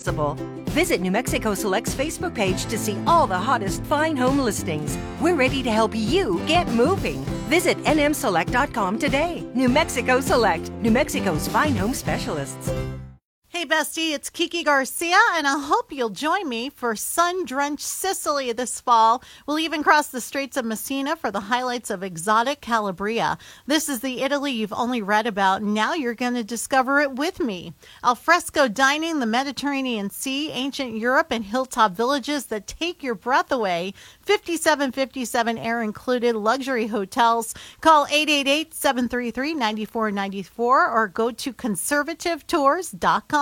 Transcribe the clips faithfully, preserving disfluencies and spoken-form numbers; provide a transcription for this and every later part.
possible. Visit New Mexico Select's Facebook page to see all the hottest fine home listings. We're ready to help you get moving. Visit N M select dot com today. New Mexico Select, New Mexico's fine home specialists. Hey, bestie, it's Kiki Garcia, and I hope you'll join me for sun-drenched Sicily this fall. We'll even cross the Straits of Messina for the highlights of exotic Calabria. This is the Italy you've only read about. Now you're going to discover it with me. Alfresco dining, the Mediterranean Sea, ancient Europe, and hilltop villages that take your breath away. fifty-seven fifty-seven air included, luxury hotels. Call eight eight eight, seven three three, nine four nine four or go to conservative tours dot com.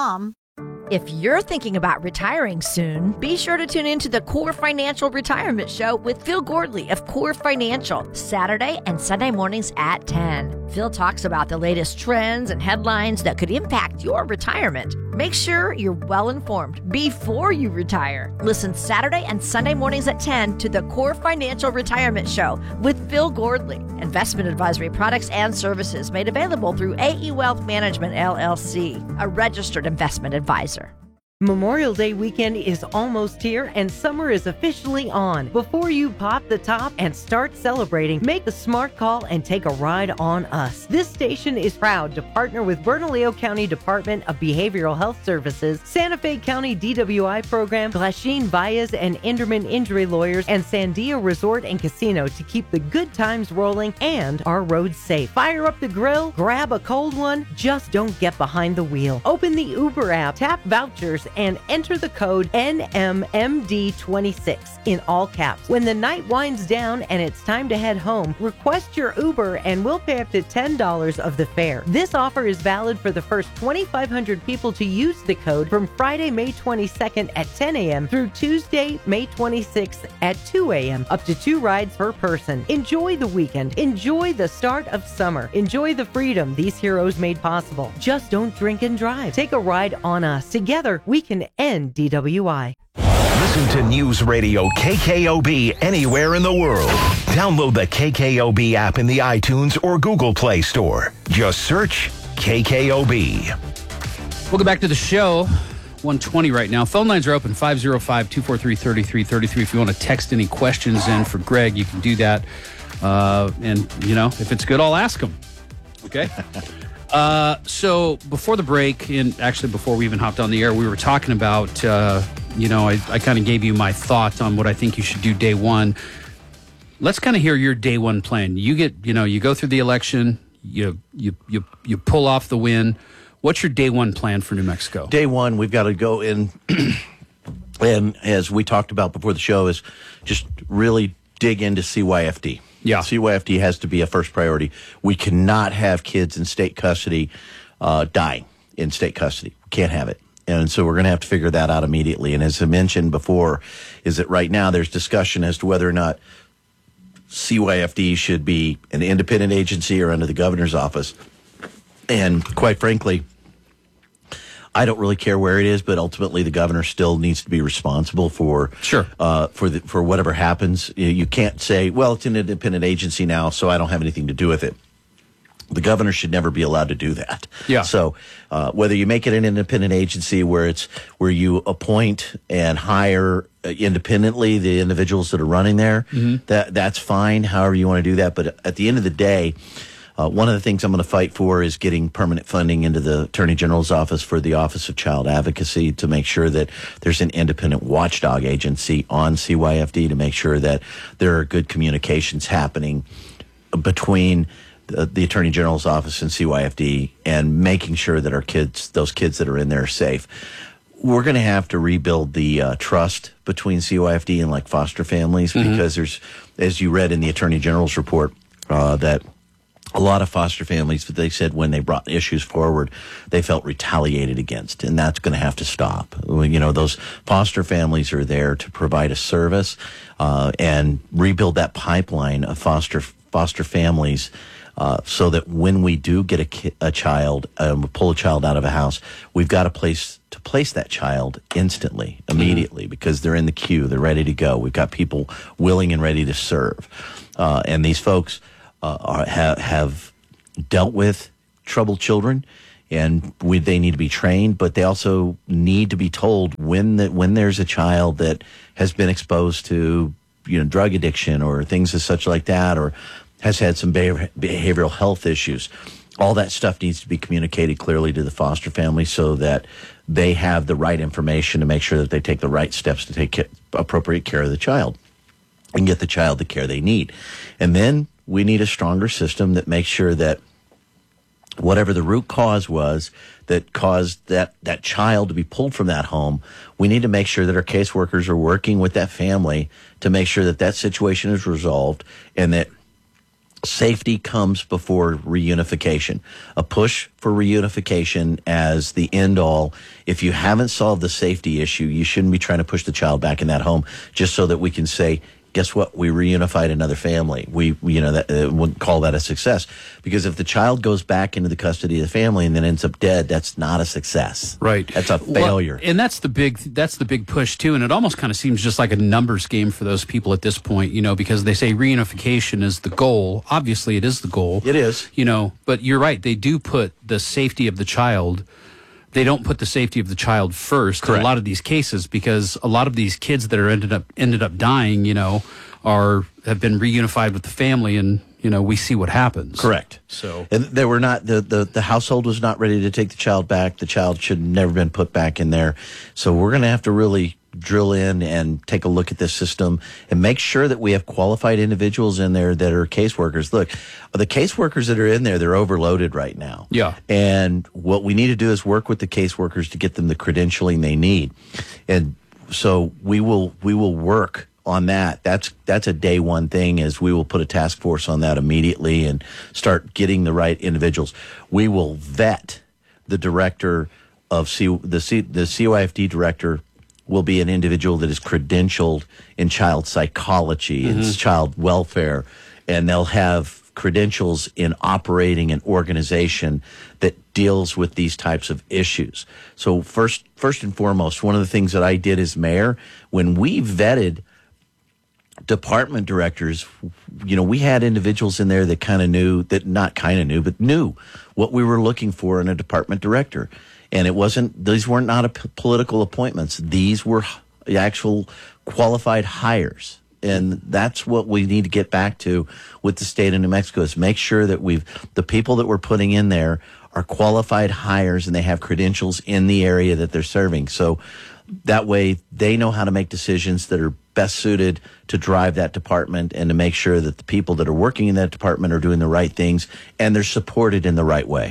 If you're thinking about retiring soon, be sure to tune into the Core Financial Retirement Show with Phil Gordley of Core Financial, Saturday and Sunday mornings at ten. Phil talks about the latest trends and headlines that could impact your retirement. Make sure you're well informed before you retire. Listen Saturday and Sunday mornings at ten to the Core Financial Retirement Show with Phil Gordley. Investment advisory products and services made available through A E Wealth Management, L L C, a registered investment advisor. Memorial Day weekend is almost here and summer is officially on. Before you pop the top and start celebrating, make the smart call and take a ride on us. This station is proud to partner with Bernalillo County Department of Behavioral Health Services, Santa Fe County D W I Program, Glasheen Baez and Inderman Injury Lawyers, and Sandia Resort and Casino to keep the good times rolling and our roads safe. Fire up the grill, grab a cold one, just don't get behind the wheel. Open the Uber app, tap vouchers, and enter the code N M M D twenty-six in all caps. When the night winds down and it's time to head home, request your Uber and we'll pay up to ten dollars of the fare. This offer is valid for the first twenty-five hundred people to use the code from Friday, May twenty-second at ten a.m. through Tuesday, May twenty-sixth at two a.m. Up to two rides per person. Enjoy the weekend. Enjoy the start of summer. Enjoy the freedom these heroes made possible. Just don't drink and drive. Take a ride on us. Together, we can end D W I. Listen to News Radio K K O B anywhere in the world. Download the K K O B app in the iTunes or Google Play Store. Just search K K O B. Welcome back to the show. one twenty right now. Phone lines are open, five oh five, two four three, three three three three. If you want to text any questions in for Greg, you can do that. Uh, and, you know, if it's good, I'll ask him. Okay? Uh, so before the break, and actually before we even hopped on the air, we were talking about, uh, you know, I, I kind of gave you my thoughts on what I think you should do day one. Let's kind of hear your day one plan. You get, you know, you go through the election, you, you, you, you pull off the win. What's your day one plan for New Mexico? Day one, we've got to go in, and as we talked about before the show, is just really dig into C Y F D. Yeah. C Y F D has to be a first priority. We cannot have kids in state custody uh, dying in state custody. We can't have it. And so we're going to have to figure that out immediately. And as I mentioned before, is that right now there's discussion as to whether or not C Y F D should be an independent agency or under the governor's office. And quite frankly, I don't really care where it is, but ultimately the governor still needs to be responsible for sure uh, for the, for whatever happens. You can't say, well, it's an independent agency now, so I don't have anything to do with it. The governor should never be allowed to do that. Yeah. So uh, whether you make it an independent agency where it's where you appoint and hire independently the individuals that are running there, mm-hmm. that that's fine. However you want to do that, but at the end of the day. Uh, one of the things I'm going to fight for is getting permanent funding into the Attorney General's office for the Office of Child Advocacy to make sure that there's an independent watchdog agency on C Y F D to make sure that there are good communications happening between the, the Attorney General's office and C Y F D and making sure that our kids, those kids that are in there are safe. We're going to have to rebuild the uh, trust between C Y F D and like foster families mm-hmm. because there's, as you read in the Attorney General's report, uh, that a lot of foster families, they said when they brought issues forward, they felt retaliated against, and that's going to have to stop. You know, those foster families are there to provide a service uh, and rebuild that pipeline of foster foster families uh, so that when we do get a, ki- a child, um, pull a child out of a house, we've got a place to place that child instantly, immediately, mm-hmm. because they're in the queue, they're ready to go. We've got people willing and ready to serve. Uh, and these folks... Uh, are, have, have dealt with troubled children. and we, they need to be trained, but they also need to be told when the, when there's a child that has been exposed to, you know, drug addiction or things as such like that, or has had some behavior, behavioral health issues. All that stuff needs to be communicated clearly to the foster family so that they have the right information to make sure that they take the right steps to take ca- appropriate care of the child and get the child the care they need. And then we need a stronger system that makes sure that whatever the root cause was that caused that, that child to be pulled from that home, we need to make sure that our caseworkers are working with that family to make sure that that situation is resolved and that safety comes before reunification. A push for reunification as the end all. If you haven't solved the safety issue, you shouldn't be trying to push the child back in that home just so that we can say, guess what? We reunified another family. We, you know, that uh, wouldn't call that a success, because if the child goes back into the custody of the family and then ends up dead, that's not a success. Right. That's a failure. Well, and that's the big, that's the big push too. And it almost kind of seems just like a numbers game for those people at this point, you know, because they say reunification is the goal. Obviously, it is the goal. It is. You know, but you're right. They do put the safety of the child. They don't put the safety of the child first Correct. in a lot of these cases, because a lot of these kids that are ended up ended up dying, you know, are have been reunified with the family, and you know, we see what happens. Correct. So, and they were not the, the the household was not ready to take the child back. The child should have never been put back in there. So we're going to have to really drill in and take a look at this system and make sure that we have qualified individuals in there that are caseworkers. Look, the caseworkers that are in there, they're overloaded right now. Yeah. And what we need to do is work with the caseworkers to get them the credentialing they need. And so we will we will work on that. That's that's a day one thing, is we will put a task force on that immediately and start getting the right individuals. We will vet the director of C, the C, the C Y F D director will be an individual that is credentialed in child psychology mm-hmm. and child welfare, and they'll have credentials in operating an organization that deals with these types of issues. So first, first and foremost, one of the things that I did as mayor, when we vetted department directors, you know, we had individuals in there that kind of knew, that not kind of knew, but knew what we were looking for in a department director. And it wasn't, these weren't not a p- political appointments. These were h- actual qualified hires. And that's what we need to get back to with the state of New Mexico, is make sure that we've, the people that we're putting in there are qualified hires and they have credentials in the area that they're serving. So that way they know how to make decisions that are best suited to drive that department and to make sure that the people that are working in that department are doing the right things and they're supported in the right way.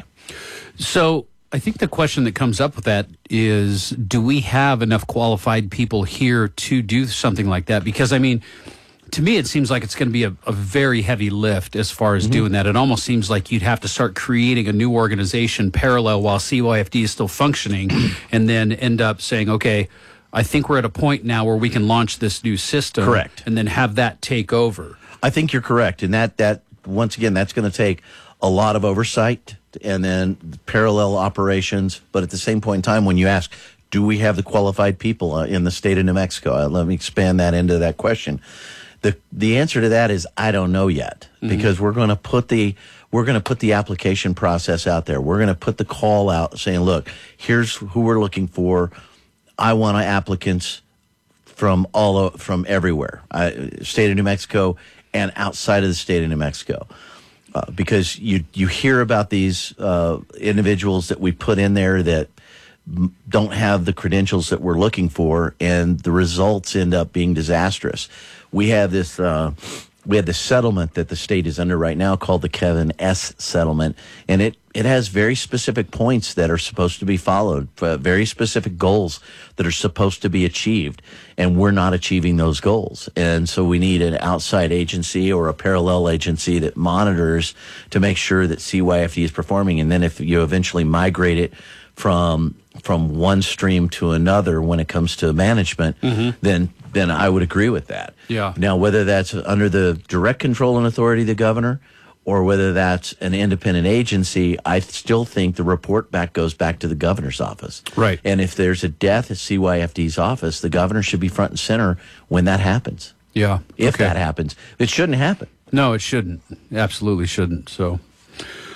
So I think the question that comes up with that is, do we have enough qualified people here to do something like that? Because, I mean, to me, it seems like it's going to be a, a very heavy lift as far as mm-hmm. doing that. It almost seems like you'd have to start creating a new organization parallel while C Y F D is still functioning, and then end up saying, okay, I think we're at a point now where we can launch this new system. Correct. And then have that take over. I think you're correct. And that, that once again, that's going to take a lot of oversight and then parallel operations. But at the same point in time, when you ask, do we have the qualified people uh, in the state of New Mexico? Uh, let me expand that into that question. The the answer to that is I don't know yet, mm-hmm. because we're going to put the we're going to put the application process out there. We're going to put the call out saying, look, here's who we're looking for. I want applicants from all o- from everywhere, uh, state of New Mexico and outside of the state of New Mexico. Uh, because you you hear about these uh, individuals that we put in there that m- don't have the credentials that we're looking for, and the results end up being disastrous. We have this uh, we have this settlement that the state is under right now called the Kevin S. settlement, and it it has very specific points that are supposed to be followed, uh, very specific goals that are supposed to be achieved, and we're not achieving those goals. And so we need an outside agency or a parallel agency that monitors to make sure that C Y F D is performing. And then if you eventually migrate it from from one stream to another when it comes to management, mm-hmm. then then I would agree with that. Yeah. Now, whether that's under the direct control and authority of the governor, or whether that's an independent agency, I still think the report back goes back to the governor's office. Right. And if there's a death at C Y F D's office, the governor should be front and center when that happens. Yeah. If okay. that happens. It shouldn't happen. No, it shouldn't. Absolutely shouldn't. So,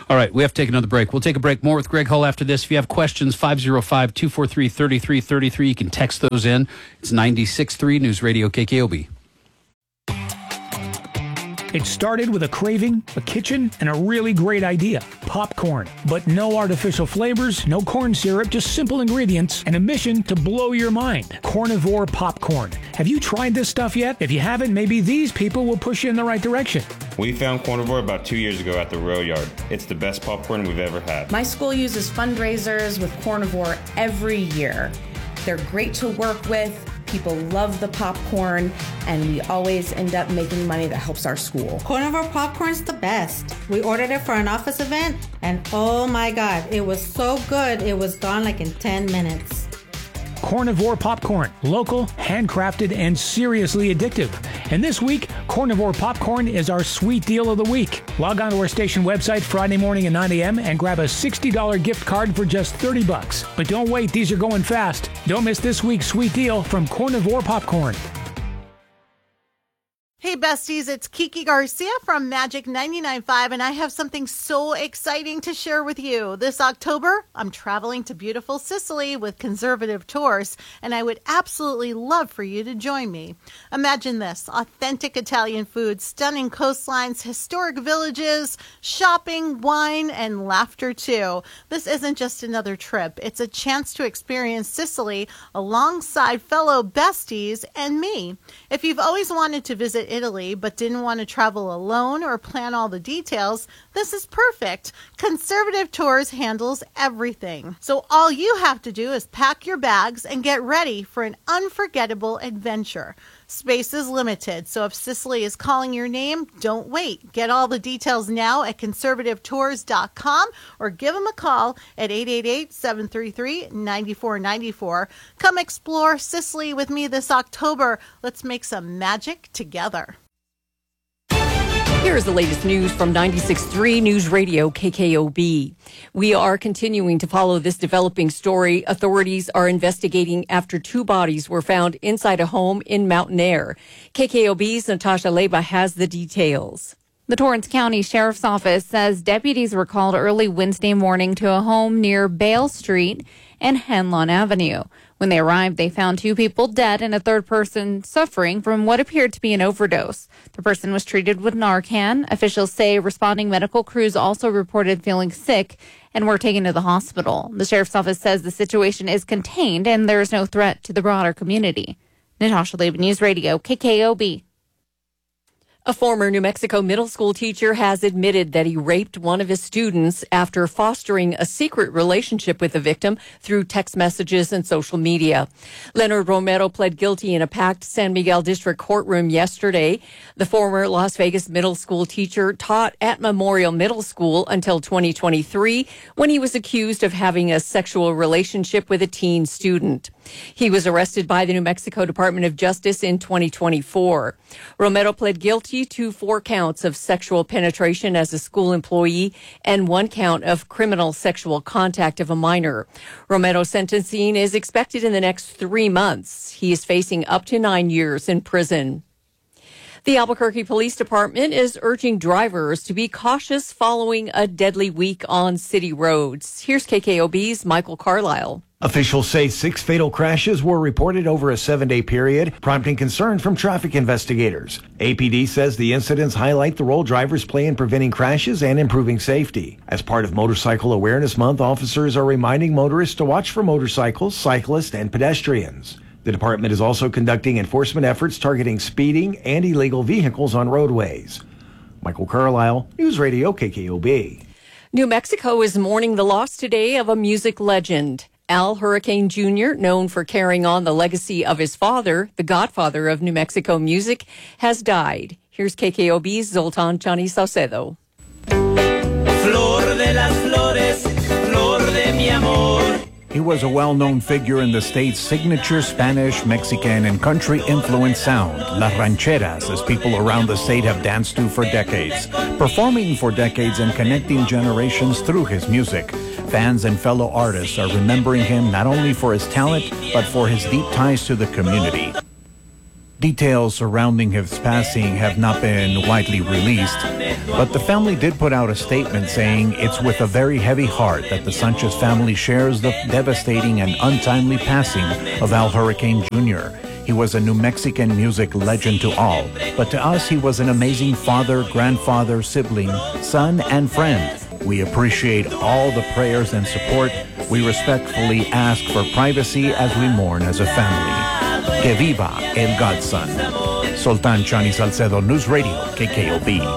All right, we have to take another break. We'll take a break. More with Greg Hull after this. If you have questions, five oh five, two four three, three three three three. You can text those in. It's ninety-six point three News Radio K K O B. It started with a craving, a kitchen, and a really great idea, popcorn. But no artificial flavors, no corn syrup, just simple ingredients, and a mission to blow your mind. Cornivore popcorn. Have you tried this stuff yet? If you haven't, maybe these people will push you in the right direction. We found Cornivore about two years ago at the Rail Yard. It's the best popcorn we've ever had. My school uses fundraisers with Cornivore every year. They're great to work with. People love the popcorn, and we always end up making money that helps our school. Cornivore popcorn's the best. We ordered it for an office event, and oh my God, it was so good, it was gone like in ten minutes. Cornivore popcorn, local, handcrafted, and seriously addictive. And this week, Cornivore popcorn is our sweet deal of the week. Log on to our station website Friday morning at nine a.m. and grab a sixty dollars gift card for just thirty bucks. But don't wait, these are going fast. Don't miss this week's sweet deal from Cornivore popcorn. Hey besties, it's Kiki Garcia from Magic ninety-nine point five, and I have something so exciting to share with you. This October, I'm traveling to beautiful Sicily with Conservative Tours, and I would absolutely love for you to join me. Imagine this: authentic Italian food, stunning coastlines, historic villages, shopping, wine, and laughter too. This isn't just another trip. It's a chance to experience Sicily alongside fellow besties and me. If you've always wanted to visit Italy but didn't want to travel alone or plan all the details, this is perfect. Conservative Tours handles everything. So all you have to do is pack your bags and get ready for an unforgettable adventure. Space is limited, so if Sicily is calling your name, don't wait. Get all the details now at conservative tours dot com or give them a call at eight eight eight, seven three three, nine four nine four. Come explore Sicily with me this October. Let's make some magic together. Here is the latest news from ninety-six point three News Radio K K O B. We are continuing to follow this developing story. Authorities are investigating after two bodies were found inside a home in Mountain Air. K K O B's Natasha Leba has the details. The Torrance County Sheriff's Office says deputies were called early Wednesday morning to a home near Bale Street and Hanlon Avenue. When they arrived, they found two people dead and a third person suffering from what appeared to be an overdose. The person was treated with Narcan. Officials say responding medical crews also reported feeling sick and were taken to the hospital. The Sheriff's Office says the situation is contained and there is no threat to the broader community. Natasha Leba, News Radio, K K O B. A former New Mexico middle school teacher has admitted that he raped one of his students after fostering a secret relationship with the victim through text messages and social media. Leonard Romero pled guilty in a packed San Miguel District courtroom yesterday. The former Las Vegas middle school teacher taught at Memorial Middle School until twenty twenty-three when he was accused of having a sexual relationship with a teen student. He was arrested by the New Mexico Department of Justice in twenty twenty-four. Romero pled guilty to four counts of sexual penetration as a school employee and one count of criminal sexual contact of a minor. Romero's sentencing is expected in the next three months. He is facing up to nine years in prison. The Albuquerque Police Department is urging drivers to be cautious following a deadly week on city roads. Here's K K O B's Michael Carlisle. Officials say six fatal crashes were reported over a seven-day period, prompting concern from traffic investigators. A P D says the incidents highlight the role drivers play in preventing crashes and improving safety. As part of Motorcycle Awareness Month, officers are reminding motorists to watch for motorcycles, cyclists, and pedestrians. The department is also conducting enforcement efforts targeting speeding and illegal vehicles on roadways. Michael Carlisle, News Radio K K O B. New Mexico is mourning the loss today of a music legend. Al Hurricane Junior, known for carrying on the legacy of his father, the godfather of New Mexico music, has died. Here's K K O B's Zoltan Chani Saucedo. Flor de las flores, flor de mi amor. He was a well-known figure in the state's signature Spanish, Mexican, and country-influenced sound, Las Rancheras, as people around the state have danced to for decades, performing for decades and connecting generations through his music. Fans and fellow artists are remembering him not only for his talent, but for his deep ties to the community. Details surrounding his passing have not been widely released, but the family did put out a statement saying it's with a very heavy heart that the Sanchez family shares the devastating and untimely passing of Al Hurricane Junior He was a New Mexican music legend to all, but to us he was an amazing father, grandfather, sibling, son, and friend. We appreciate all the prayers and support. We respectfully ask for privacy as we mourn as a family. Que viva el godson. Sultan Chani Salcedo, News Radio, K K O B.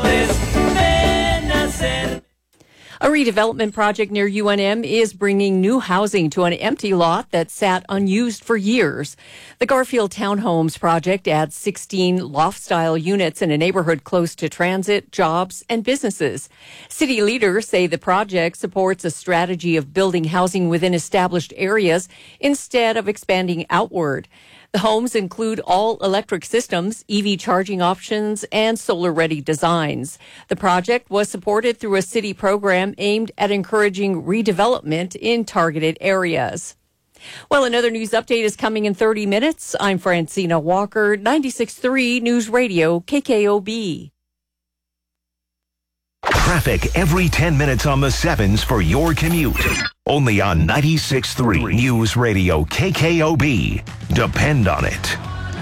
A redevelopment project near U N M is bringing new housing to an empty lot that sat unused for years. The Garfield Townhomes project adds sixteen loft-style units in a neighborhood close to transit, jobs, and businesses. City leaders say the project supports a strategy of building housing within established areas instead of expanding outward. The homes include all-electric systems, E V charging options, and solar-ready designs. The project was supported through a city program aimed at encouraging redevelopment in targeted areas. Well, another news update is coming in thirty minutes. I'm Francina Walker, ninety-six point three News Radio, K K O B. Traffic every ten minutes on the sevens for your commute. Only on ninety-six point three News Radio K K O B. Depend on it.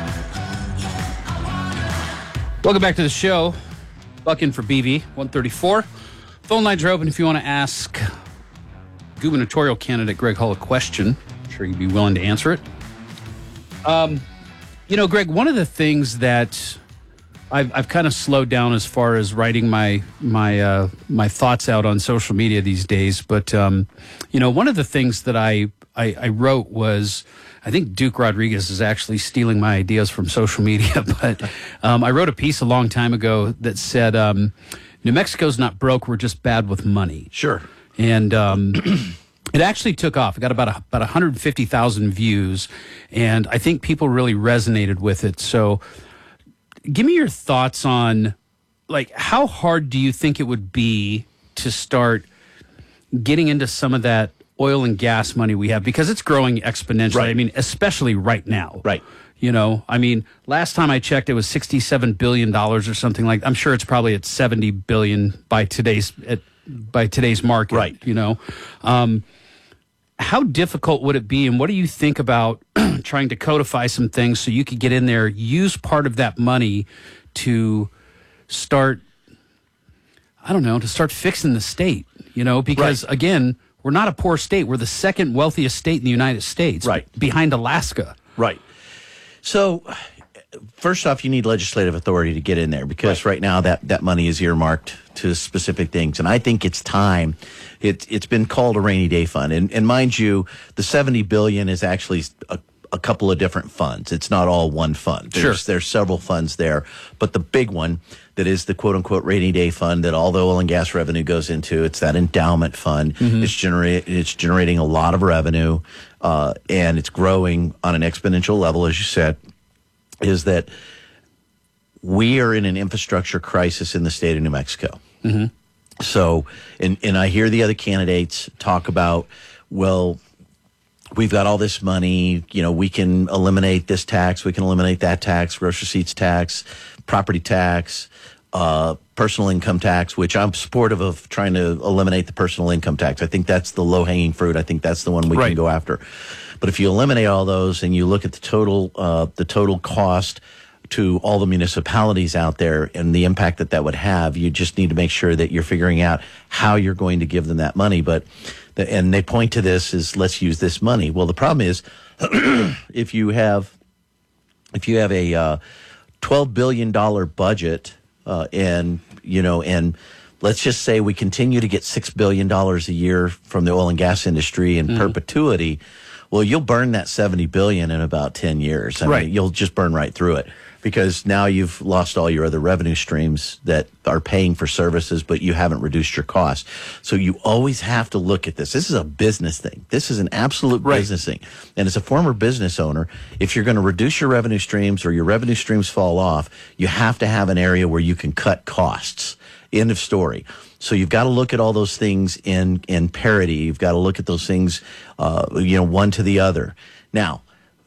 Welcome back to the show. Buck in for B V, one thirty-four. Phone lines are open if you want to ask gubernatorial candidate Greg Hull a question. I'm sure he'd be willing to answer it. Um, you know, Greg, one of the things that I've, I've kind of slowed down as far as writing my my uh, my thoughts out on social media these days. But, um, you know, one of the things that I, I, I wrote was, I think Duke Rodriguez is actually stealing my ideas from social media. But um, I wrote a piece a long time ago that said, um, New Mexico's not broke, we're just bad with money. Sure. And um, it actually took off. It got about, a, about one hundred fifty thousand views. And I think people really resonated with it. So give me your thoughts on, like, how hard do you think it would be to start getting into some of that oil and gas money we have? Because it's growing exponentially. Right. I mean, especially right now. Right. You know, I mean, last time I checked, it was sixty-seven billion dollars or something like that. I'm sure it's probably at seventy billion dollars by today's at, by today's market. Right. You know, um, how difficult would it be, and what do you think about trying to codify some things so you could get in there, use part of that money to start, I don't know, to start fixing the state, you know, because, right. again, we're not a poor state. We're the second wealthiest state in the United States, right, behind Alaska. Right. So, first off, you need legislative authority to get in there because right, right now that, that money is earmarked to specific things. And I think it's time. It, it's been called a rainy day fund. And, and mind you, the seventy billion dollars is actually a, a couple of different funds. It's not all one fund. There's, sure. there's several funds there. But the big one that is the quote-unquote rainy day fund that all the oil and gas revenue goes into, it's that endowment fund. Mm-hmm. It's, genera- it's generating a lot of revenue, uh, and it's growing on an exponential level, as you said, is that we are in an infrastructure crisis in the state of New Mexico. Mm-hmm. So, and, and I hear the other candidates talk about, well, we've got all this money, you know, we can eliminate this tax, we can eliminate that tax, gross receipts tax, property tax, uh, personal income tax, which I'm supportive of trying to eliminate the personal income tax. I think that's the low-hanging fruit. I think that's the one we right. can go after. But if you eliminate all those and you look at the total, uh, the total cost to all the municipalities out there and the impact that that would have, you just need to make sure that you're figuring out how you're going to give them that money. But, the, and they point to this as, let's use this money. Well, the problem is if you have, if you have a, uh, twelve billion dollars budget, uh, and, you know, and let's just say we continue to get six billion dollars a year from the oil and gas industry in mm-hmm. perpetuity. Well, you'll burn that seventy billion dollars in about ten years. I right. mean, you'll just burn right through it because now you've lost all your other revenue streams that are paying for services, but you haven't reduced your costs. So you always have to look at this. This is a business thing. This is an absolute right. business thing. And as a former business owner, if you're going to reduce your revenue streams or your revenue streams fall off, you have to have an area where you can cut costs. End of story. So you've got to look at all those things in, in parity. You've got to look at those things, uh, you know, one to the other. Now,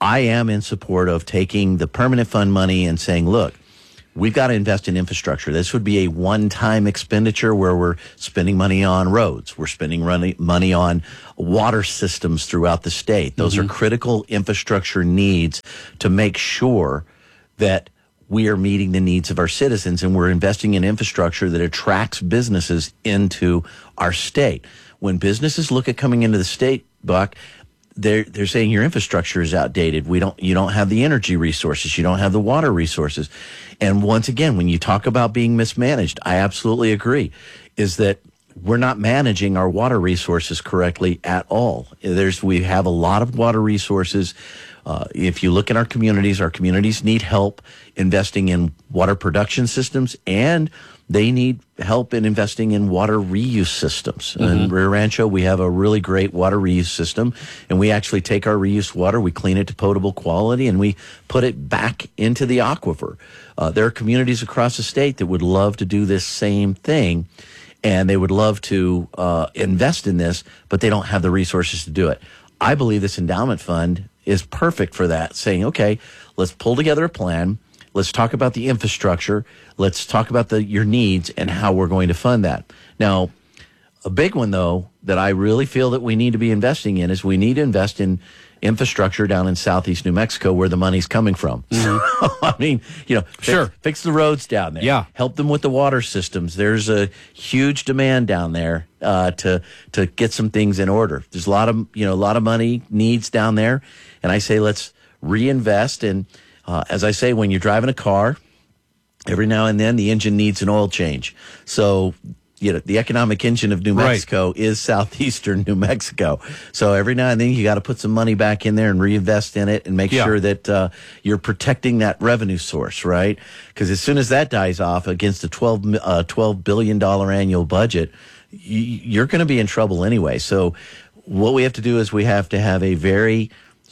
I am in support of taking the permanent fund money and saying, look, we've got to invest in infrastructure. This would be a one-time expenditure where we're spending money on roads. We're spending money on water systems throughout the state. Those mm-hmm. are critical infrastructure needs to make sure that we are meeting the needs of our citizens, and we're investing in infrastructure that attracts businesses into our state. When businesses look at coming into the state, Buck, they're they're saying your infrastructure is outdated. We don't you don't have the energy resources, you don't have the water resources. And once again, when you talk about being mismanaged, I absolutely agree, is that we're not managing our water resources correctly at all. There's we have a lot of water resources. Uh, if you look in our communities, our communities need help investing in water production systems, and they need help in investing in water reuse systems. Mm-hmm. In Rio Rancho, we have a really great water reuse system, and we actually take our reused water, we clean it to potable quality, and we put it back into the aquifer. Uh, there are communities across the state that would love to do this same thing, and they would love to uh, invest in this, but they don't have the resources to do it. I believe this endowment fund is perfect for that, saying, okay, let's pull together a plan. Let's talk about the infrastructure. Let's talk about the your needs and how we're going to fund that. Now, a big one, though, that I really feel that we need to be investing in is we need to invest in infrastructure down in southeast New Mexico where the money's coming from. Mm-hmm. So, I mean, you know, fix, sure. fix the roads down there. Yeah. Help them with the water systems. There's a huge demand down there uh, to to get some things in order. There's a lot of, you know, a lot of money needs down there. And I say let's reinvest. And uh, as I say, when you're driving a car, every now and then the engine needs an oil change. So, you know, the economic engine of New Mexico right. is southeastern New Mexico. So every now and then you got to put some money back in there and reinvest in it and make yeah. sure that uh, you're protecting that revenue source, right? Because as soon as that dies off against a twelve, uh, twelve billion dollars annual budget, y- you're going to be in trouble anyway. So what we have to do is we have to have a very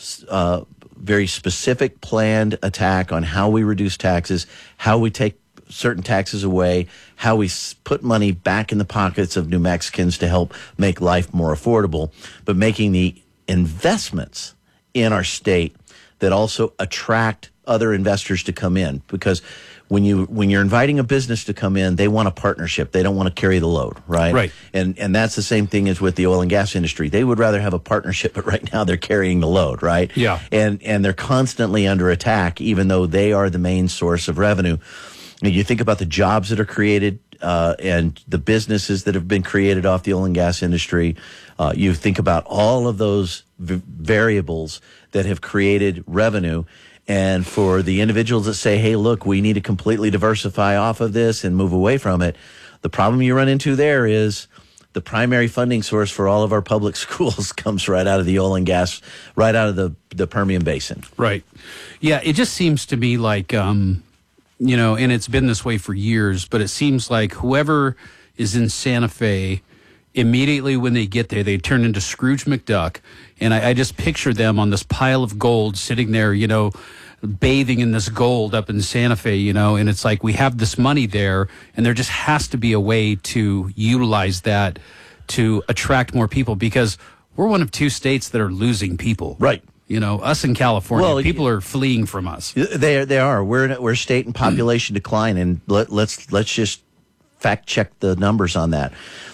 uh, very specific planned attack on how we reduce taxes, how we take certain taxes away, how we put money back in the pockets of New Mexicans to help make life more affordable, but making the investments in our state that also attract other investors to come in. Because when you when you're inviting a business to come in, they want a partnership. They don't want to carry the load, right? Right. And and that's the same thing as with the oil and gas industry. They would rather have a partnership, but right now they're carrying the load, right? Yeah. And and they're constantly under attack, even though they are the main source of revenue. And you think about the jobs that are created uh, and the businesses that have been created off the oil and gas industry. Uh, you think about all of those v- variables that have created revenue. And for the individuals that say, hey, look, we need to completely diversify off of this and move away from it, the problem you run into there is the primary funding source for all of our public schools comes right out of the oil and gas, right out of the, the Permian Basin. Right. Yeah, it just seems to me like... Um You know, and it's been this way for years, but it seems like whoever is in Santa Fe, immediately when they get there, they turn into Scrooge McDuck. And I, I just picture them on this pile of gold sitting there, you know, bathing in this gold up in Santa Fe, you know, and it's like we have this money there, and there just has to be a way to utilize that to attract more people, because we're one of two states that are losing people. Right. You know, us in California, well, people are fleeing from us. They they are. We're we're state and population decline, and let, let's let's just fact check the numbers on that.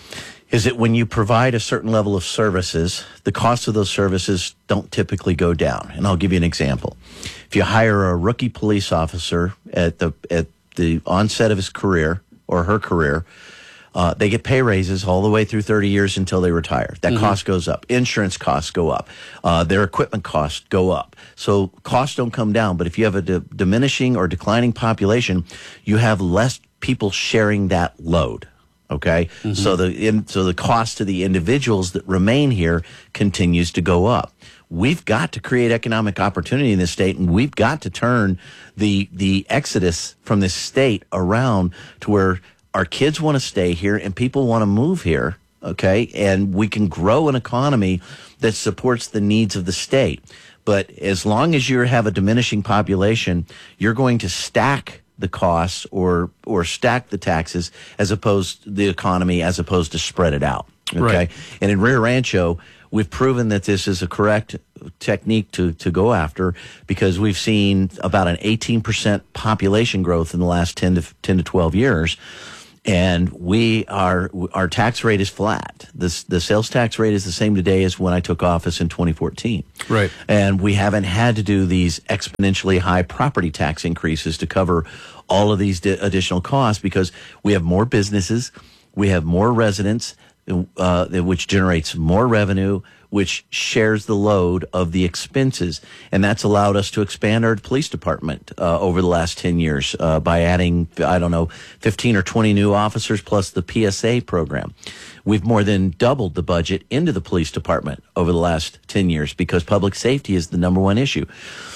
Is that when you provide a certain level of services, the cost of those services don't typically go down. And I'll give you an example. If you hire a rookie police officer at the at the onset of his career or her career, Uh, they get pay raises all the way through thirty years until they retire. That mm-hmm. cost goes up. Insurance costs go up. Uh, their equipment costs go up. So costs don't come down. But if you have a di- diminishing or declining population, you have less people sharing that load. Okay, mm-hmm. so the in, so the cost to the individuals that remain here continues to go up. We've got to create economic opportunity in this state, and we've got to turn the the exodus from this state around to where our kids want to stay here and people want to move here, okay? And we can grow an economy that supports the needs of the state. But as long as you have a diminishing population, you're going to stack the costs or or stack the taxes as opposed to the economy as opposed to spread it out, okay? Right. And in Rio Rancho, we've proven that this is a correct technique to, to go after, because we've seen about an eighteen percent population growth in the last ten to twelve years. And we are, our tax rate is flat. This, the sales tax rate is the same today as when I took office in twenty fourteen. Right. And we haven't had to do these exponentially high property tax increases to cover all of these di- additional costs, because we have more businesses, we have more residents, uh, which generates more revenue, which shares the load of the expenses. And that's allowed us to expand our police department uh, over the last ten years uh, by adding, I don't know, fifteen or twenty new officers plus the P S A program. We've more than doubled the budget into the police department over the last ten years because public safety is the number one issue.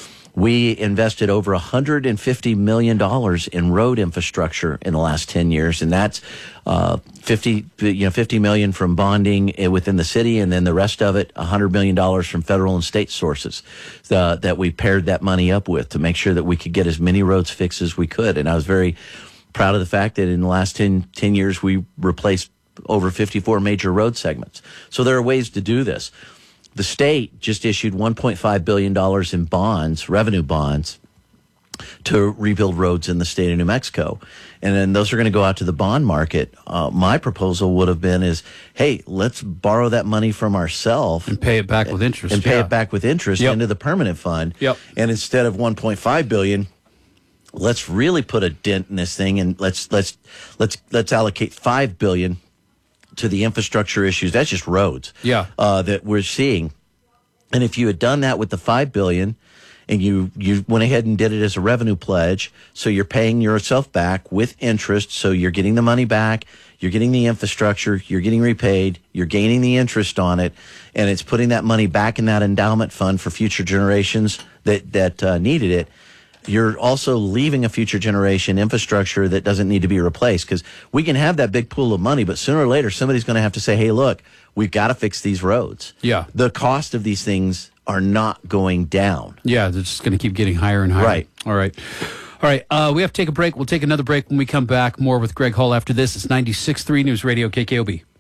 We invested over one hundred fifty million dollars in road infrastructure in the last ten years, and that's uh, fifty, you know, fifty million from bonding within the city, and then the rest of it, one hundred million dollars from federal and state sources uh, that we paired that money up with to make sure that we could get as many roads fixed as we could. And I was very proud of the fact that in the last ten, ten years, we replaced over fifty-four major road segments. So there are ways to do this. The state just issued one point five billion dollars in bonds, revenue bonds, to rebuild roads in the state of New Mexico. And then those are going to go out to the bond market. Uh, my proposal would have been is, hey, let's borrow that money from ourselves. And pay it back with interest. And pay yeah. it back with interest Yep. into the permanent fund. Yep. And instead of one point five billion dollars, let's really put a dent in this thing, and let's let's let's let's allocate five billion dollars to the infrastructure issues. That's just roads. Yeah. Uh, that we're seeing. And if you had done that with the five billion dollars and you, you went ahead and did it as a revenue pledge, so you're paying yourself back with interest, so you're getting the money back, you're getting the infrastructure, you're getting repaid, you're gaining the interest on it, and it's putting that money back in that endowment fund for future generations that, that uh, needed it. You're also leaving a future generation infrastructure that doesn't need to be replaced, because we can have that big pool of money, but sooner or later somebody's going to have to say, hey, look, we've got to fix these roads. Yeah. The cost of these things are not going down. Yeah, they're just going to keep getting higher and higher. Right. All right. All right. Uh, we have to take a break. We'll take another break when we come back. More with Greg Hull after this. It's ninety-six point three News Radio K K O B.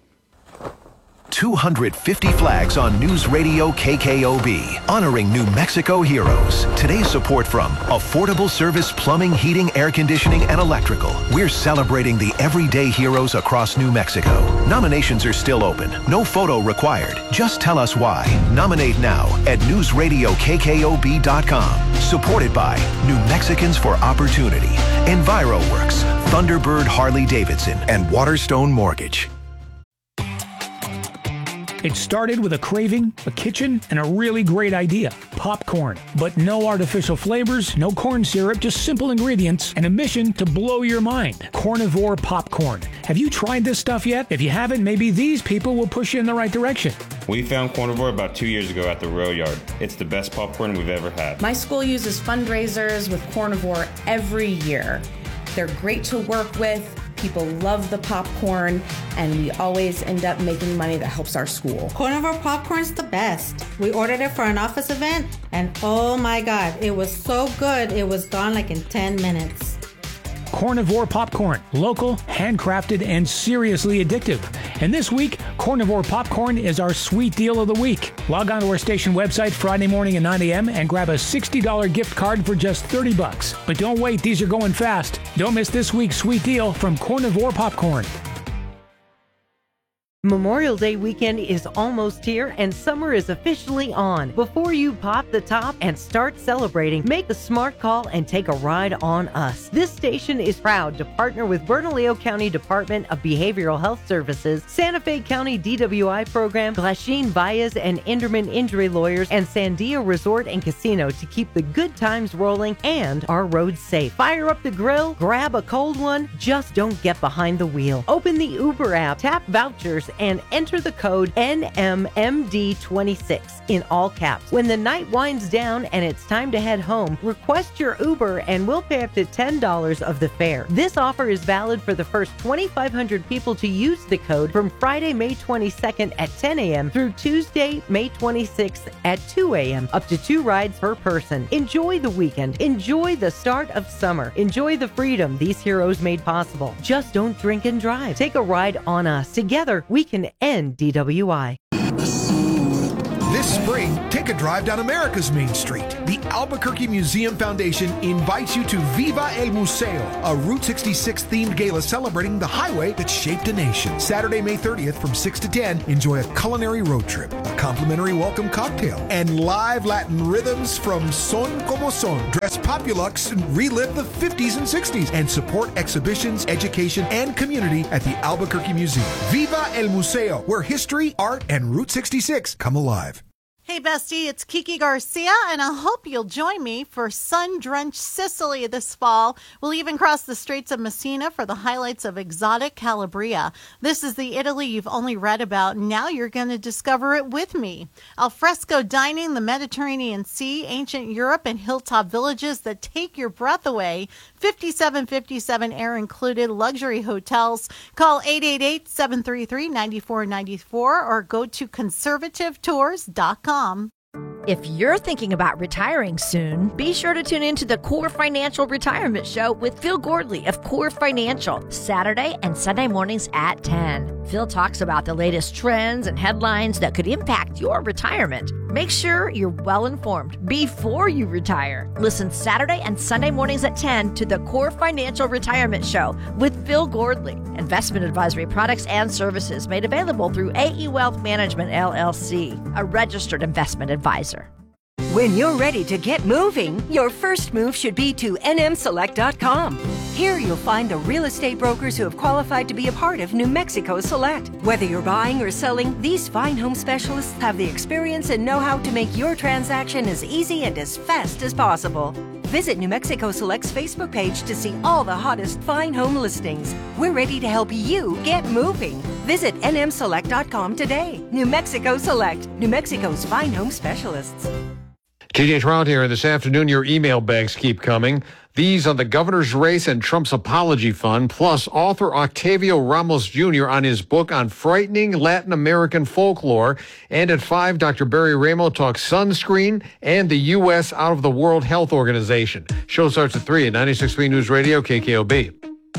two hundred fifty flags on News Radio K K O B, honoring New Mexico heroes. Today's support from Affordable Service Plumbing, Heating, Air Conditioning, and Electrical. We're celebrating the everyday heroes across New Mexico. Nominations are still open. No photo required. Just tell us why. Nominate now at news radio k k o b dot com. Supported by New Mexicans for Opportunity, EnviroWorks, Thunderbird Harley Davidson, and Waterstone Mortgage. It started with a craving, a kitchen, and a really great idea, popcorn. But no artificial flavors, no corn syrup, just simple ingredients, and a mission to blow your mind. Carnivore popcorn. Have you tried this stuff yet? If you haven't, maybe these people will push you in the right direction. We found Carnivore about two years ago at the Row Yard. It's the best popcorn we've ever had. My school uses fundraisers with Carnivore every year. They're great to work with. People love the popcorn, and we always end up making money that helps our school. Carnivore popcorn's the best. We ordered it for an office event, and oh my God, it was so good, it was gone like in ten minutes. Carnivore popcorn, local, handcrafted, and seriously addictive. And this week, Carnivore popcorn is our sweet deal of the week. Log on to our station website Friday morning at nine a.m. and grab a sixty dollars gift card for just thirty bucks. But don't wait, these are going fast. Don't miss this week's sweet deal from Carnivore popcorn. Memorial Day weekend is almost here and summer is officially on. Before you pop the top and start celebrating, make a smart call and take a ride on us. This station is proud to partner with Bernalillo County Department of Behavioral Health Services, Santa Fe County D W I Program, Glasheen Baez and Enderman Injury Lawyers, and Sandia Resort and Casino to keep the good times rolling and our roads safe. Fire up the grill, grab a cold one, just don't get behind the wheel. Open the Uber app, tap vouchers, and enter the code N M M D twenty-six in all caps. When the night winds down and it's time to head home, request your Uber and we'll pay up to ten dollars of the fare. This offer is valid for the first twenty-five hundred people to use the code from Friday, May twenty-second at ten a.m. through Tuesday, May twenty-sixth at two a.m. Up to two rides per person. Enjoy the weekend. Enjoy the start of summer. Enjoy the freedom these heroes made possible. Just don't drink and drive. Take a ride on us. Together, we can end D W I. This spring, take a drive down America's Main Street. The Albuquerque Museum Foundation invites you to Viva el Museo, a Route sixty-six themed gala celebrating the highway that shaped a nation. Saturday, May thirtieth from six to ten, enjoy a culinary road trip, a complimentary welcome cocktail, and live Latin rhythms from Son Como Son. Dress Populux and relive the fifties and sixties and support exhibitions, education, and community at the Albuquerque Museum. Viva el Museo, where history, art, and Route sixty-six come alive. Hey, bestie, it's Kiki Garcia, and I hope you'll join me for sun-drenched Sicily this fall. We'll even cross the Straits of Messina for the highlights of exotic Calabria. This is the Italy you've only read about. Now you're going to discover it with me. Alfresco dining, the Mediterranean Sea, ancient Europe, and hilltop villages that take your breath away. fifty-seven fifty-seven air included, luxury hotels. Call eight eight eight, seven three three, nine four nine four or go to conservative tours dot com. If you're thinking about retiring soon, be sure to tune into the Core Financial Retirement Show with Phil Gordley of Core Financial, Saturday and Sunday mornings at ten. Phil talks about the latest trends and headlines that could impact your retirement. Make sure you're well informed before you retire. Listen Saturday and Sunday mornings at ten to the Core Financial Retirement Show with Phil Gordley. Investment advisory products and services made available through A E Wealth Management, L L C, a registered investment advisor. When you're ready to get moving, your first move should be to N M Select dot com. Here you'll find the real estate brokers who have qualified to be a part of New Mexico Select. Whether you're buying or selling, these fine home specialists have the experience and know-how to make your transaction as easy and as fast as possible. Visit New Mexico Select's Facebook page to see all the hottest fine home listings. We're ready to help you get moving. Visit N M Select dot com today. New Mexico Select, New Mexico's fine home specialists. T J Trout here. This afternoon, your email bags keep coming. These on the governor's race and Trump's apology fund, plus author Octavio Ramos Junior on his book on frightening Latin American folklore. And at five, Doctor Barry Ramo talks sunscreen and the U S out of the World Health Organization. Show starts at three at ninety-six point three News Radio, K K O B.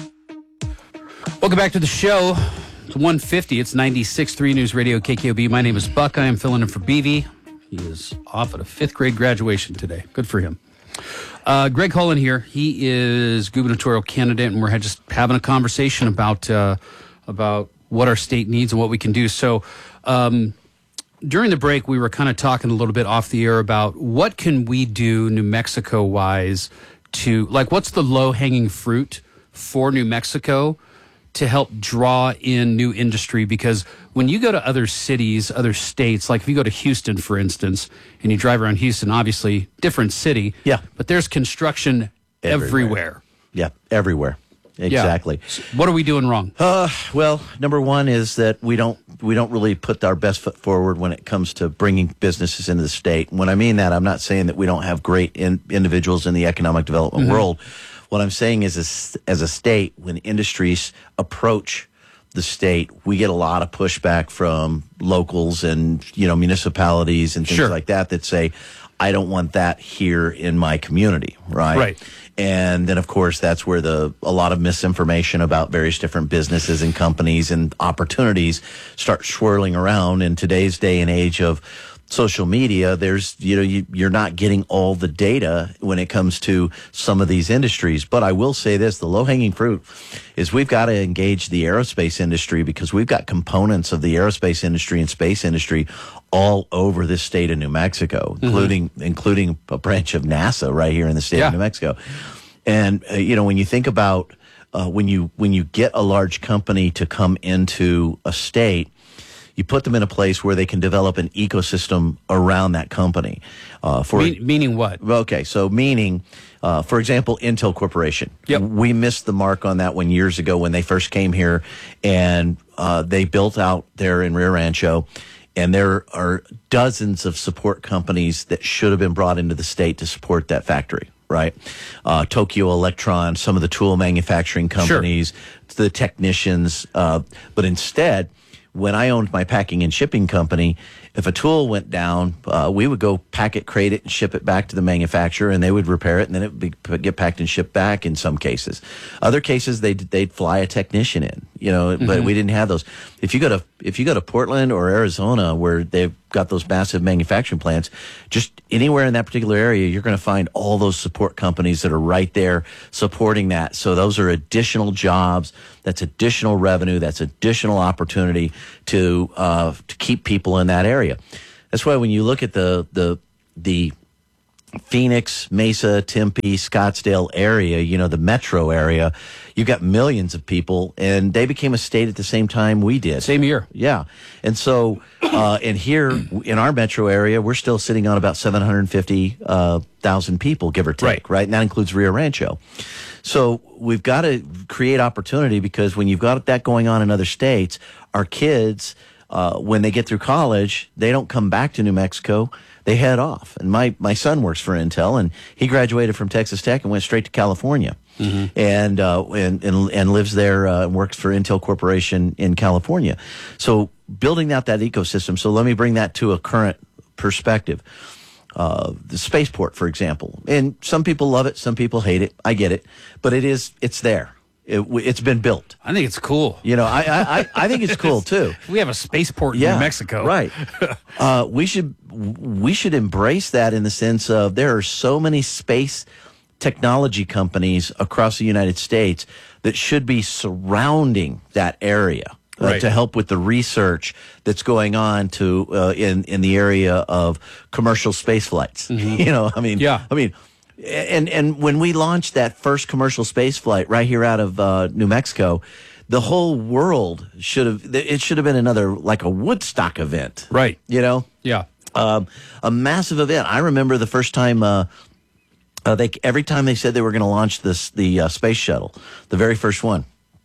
Welcome back to the show. It's one fifty. It's ninety-six point three News Radio, K K O B. My name is Buck. I am filling in for B V. He is off at a fifth grade graduation today. Good for him. Uh, Greg Holland here. He is gubernatorial candidate, and we're just having a conversation about uh, about what our state needs and what we can do. So um, during the break, we were kind of talking a little bit off the air about what can we do New Mexico-wise to, like, what's the low-hanging fruit for New Mexico to help draw in new industry? Because when you go to other cities, other states, like if you go to Houston, for instance, and you drive around Houston, obviously different city. Yeah. But there's construction everywhere. everywhere. Yeah, everywhere. Exactly. Yeah. So what are we doing wrong? Uh, well, number one is that we don't we don't really put our best foot forward when it comes to bringing businesses into the state. When I mean that, I'm not saying that we don't have great in, individuals in the economic development mm-hmm. world. What I'm saying is, as, as a state, when industries approach the state, we get a lot of pushback from locals and, you know, municipalities and things sure. like that that say, I don't want that here in my community, right? Right. And then, of course, that's where the a lot of misinformation about various different businesses and companies and opportunities start swirling around in today's day and age of social media. There's, you know, you, you're not getting all the data when it comes to some of these industries. But I will say this, the low-hanging fruit is we've got to engage the aerospace industry, because we've got components of the aerospace industry and space industry all over this state of New Mexico, mm-hmm. including including a branch of NASA right here in the state yeah. of New Mexico. And, uh, you know, when you think about uh, when you when you get a large company to come into a state, you put them in a place where they can develop an ecosystem around that company. Uh, for Me- meaning what? Okay, so meaning, uh, for example, Intel Corporation. Yep. We missed the mark on that one years ago when they first came here, and uh, they built out there in Rio Rancho. And there are dozens of support companies that should have been brought into the state to support that factory, right? Uh, Tokyo Electron, some of the tool manufacturing companies, sure. the technicians. Uh, but instead, when I owned my packing and shipping company, if a tool went down, uh, we would go pack it, crate it, and ship it back to the manufacturer, and they would repair it, and then it would be, get packed and shipped back in some cases. Other cases, they'd, they'd fly a technician in, you know, but Mhm. we didn't have those. If you go to if you go to Portland or Arizona, where they've got those massive manufacturing plants, just anywhere in that particular area, you're going to find all those support companies that are right there supporting that. So those are additional jobs. That's additional revenue. That's additional opportunity to uh, to keep people in that area. That's why when you look at the the the Phoenix, Mesa, Tempe, Scottsdale area, you know, the metro area, you got millions of people, and they became a state at the same time we did. Same year. Yeah. And so, uh, and here in our metro area, we're still sitting on about seven hundred fifty thousand uh, people, give or take, right. right? And that includes Rio Rancho. So we've got to create opportunity, because when you've got that going on in other states, our kids, uh, when they get through college, they don't come back to New Mexico. They head off. And my, my son works for Intel, and he graduated from Texas Tech and went straight to California. Mm-hmm. And, uh, and, and, and lives there, uh, and works for Intel Corporation in California. So building out that ecosystem. So let me bring that to a current perspective. Uh, the spaceport, for example. And some people love it. Some people hate it. I get it. But it is, it's there. It, it's been built. I think it's cool. You know, I I, I think it's cool too. We have a spaceport in yeah, New Mexico, right? uh, we should we should embrace that, in the sense of there are so many space technology companies across the United States that should be surrounding that area. Uh, Right. To help with the research that's going on to uh, in in the area of commercial space flights. Mhm. You know, I mean, Yeah. I mean, and and when we launched that first commercial space flight right here out of uh, New Mexico, the whole world should have it should have been another, like a Woodstock event, Right. You know, Yeah. um, a massive event. I remember the first time. Uh, uh, they every time they said they were going to launch this the uh, space shuttle, the very first one.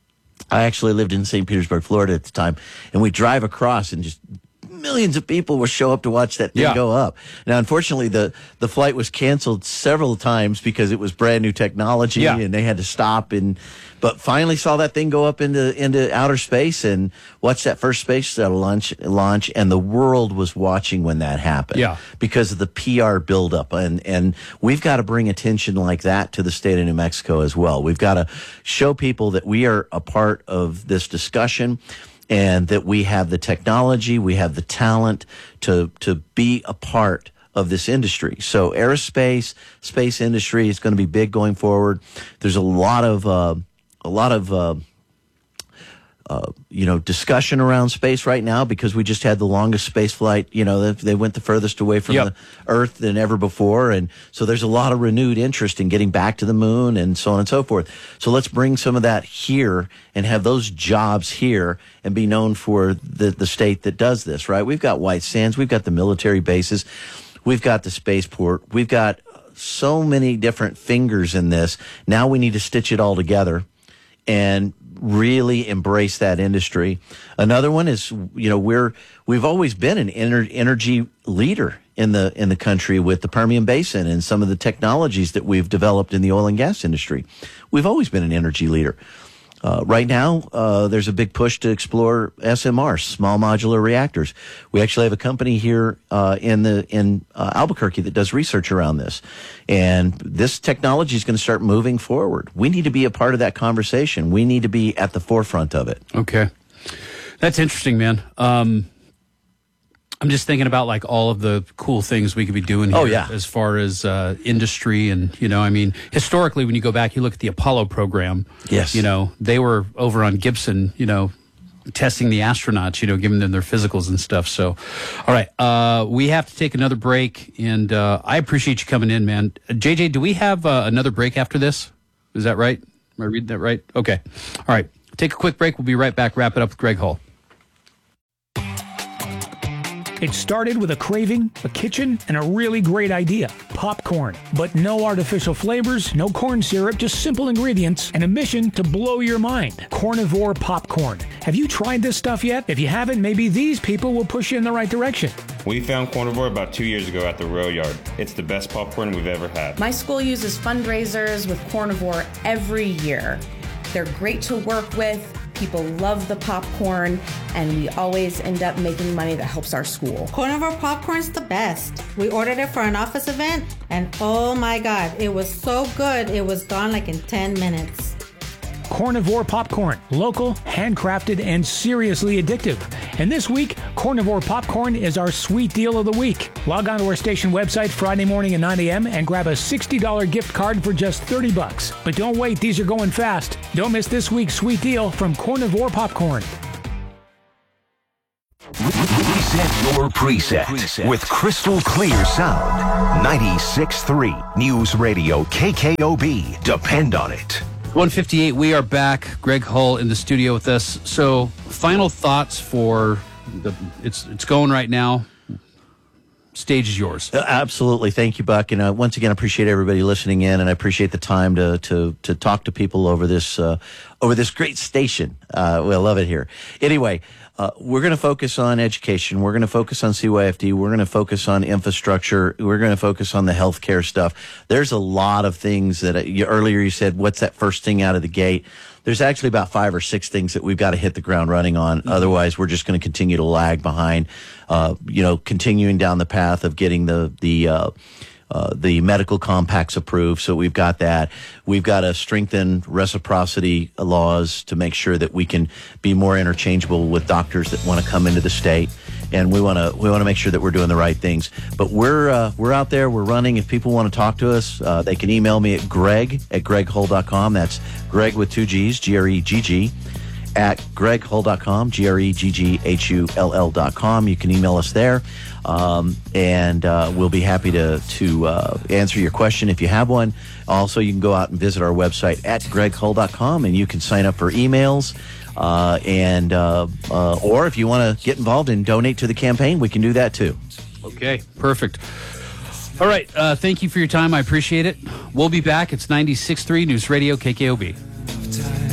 I actually lived in Saint Petersburg, Florida at the time, and we drive across, and just millions of people would show up to watch that thing Yeah. go up. Now, unfortunately, the, the flight was canceled several times because it was brand new technology, Yeah. and they had to stop. And but finally saw that thing go up into into outer space, and watched that first space shuttle launch launch, and the world was watching when that happened. Yeah. Because of the P R buildup, and and we've got to bring attention like that to the state of New Mexico as well. We've got to show people that we are a part of this discussion, and that we have the technology, we have the talent to to be a part of this industry. So aerospace, space industry is going to be big going forward. There's a lot of uh, a lot of uh, uh, you know discussion around space right now, because we just had the longest space flight. You know, they, they went the furthest away from Yep. the Earth than ever before, and so there's a lot of renewed interest in getting back to the moon, and so on and so forth. So let's bring some of that here and have those jobs here, and be known for the the state that does this. Right? We've got White Sands, we've got the military bases, we've got the spaceport, we've got so many different fingers in this. Now we need to stitch it all together and really embrace that industry. Another one is, you know, we're we've always been an ener- energy leader in the in the country with the Permian Basin and some of the technologies that we've developed in the oil and gas industry. We've always been an energy leader. Uh, right now, uh, there's a big push to explore S M Rs, small modular reactors. We actually have a company here uh, in the in uh, Albuquerque that does research around this, and this technology is going to start moving forward. We need to be a part of that conversation. We need to be at the forefront of it. Okay. That's interesting, man. Um, I'm just thinking about like all of the cool things we could be doing here Oh, yeah. as far as uh, industry. And, you know, I mean, historically, when you go back, you look at the Apollo program. Yes. You know, they were over on Gibson, you know, testing the astronauts, you know, giving them their physicals and stuff. So, all right, uh, we have to take another break. And uh, I appreciate you coming in, man. J J, do we have uh, another break after this? Is that right? Am I reading that right? Okay. All right. Take a quick break. We'll be right back. Wrap it up with Greg Hull. It started with a craving, a kitchen, and a really great idea, popcorn. But no artificial flavors, no corn syrup, just simple ingredients, and a mission to blow your mind. Carnivore popcorn. Have you tried this stuff yet? If you haven't, maybe these people will push you in the right direction. We found Carnivore about two years ago at the Rail Yard. It's the best popcorn we've ever had. My school uses fundraisers with Carnivore every year. They're great to work with. People love the popcorn, and we always end up making money that helps our school. Carnivore popcorn's the best. We ordered it for an office event, and oh my God, it was so good. It was gone like in ten minutes. Carnivore Popcorn. Local, handcrafted, and seriously addictive. And this week, Carnivore Popcorn is our sweet deal of the week. Log on to our station website Friday morning at nine a.m. and grab a sixty dollars gift card for just thirty bucks. But don't wait, these are going fast. Don't miss this week's sweet deal from Carnivore Popcorn. Reset your preset, preset with crystal clear sound. ninety-six point three News Radio K K O B. Depend on it. one fifty-eight, we are back. Greg Hull in the studio with us. So, final thoughts for the it's it's going right now. Stage is yours. Uh, absolutely. Thank you, Buck. And uh, once again, I appreciate everybody listening in, and I appreciate the time to to to talk to people over this uh, over this great station. Uh, we love it here. Anyway, uh, we're going to focus on education. We're going to focus on C Y F D. We're going to focus on infrastructure. We're going to focus on the healthcare stuff. There's a lot of things that uh, you, earlier you said, what's that first thing out of the gate? There's actually about five or six things that we've got to hit the ground running on. Mm-hmm. Otherwise, we're just going to continue to lag behind, uh, you know, continuing down the path of getting the, the, uh, uh, the medical compacts approved. So we've got that. We've got to strengthen reciprocity laws to make sure that we can be more interchangeable with doctors that want to come into the state. And we want to we want to make sure that we're doing the right things. But we're uh, we're out there. We're running. If people want to talk to us, uh, they can email me at greg at greg hull dot com. That's Greg with two G's, G R E G G, at greg hull dot com, G R E G G H U L L dot com. You can email us there, um, and uh, we'll be happy to to uh, answer your question if you have one. Also, you can go out and visit our website at greg hull dot com, and you can sign up for emails. Uh, and uh, uh, or if you want to get involved and donate to the campaign, we can do that too. Okay, perfect. All right, uh, thank you for your time. I appreciate it. We'll be back. It's ninety-six point three News Radio K K O B.